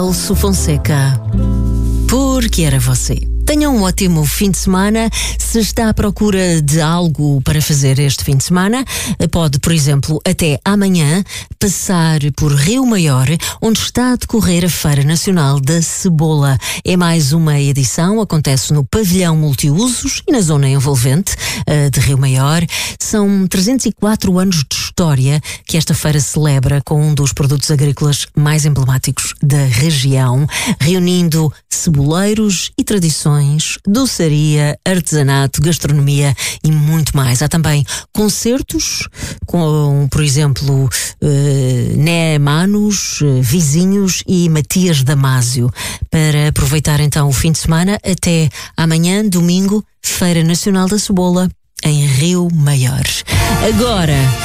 Celso Fonseca. Porque era você. Tenha um ótimo fim de semana. Se está à procura de algo para fazer este fim de semana, pode, por exemplo, até amanhã passar por Rio Maior, onde está a decorrer a Feira Nacional da Cebola. É mais uma edição, acontece no Pavilhão Multiusos e na zona envolvente de Rio Maior. São 304 anos de história que esta feira celebra com um dos produtos agrícolas mais emblemáticos da região, reunindo ceboleiros e tradições, doçaria, artesanato, gastronomia e muito mais. Há também concertos com, por exemplo, Né Manos, Vizinhos e Matias Damasio. Para aproveitar então o fim de semana, até amanhã, domingo, Feira Nacional da Cebola, em Rio Maior. Agora,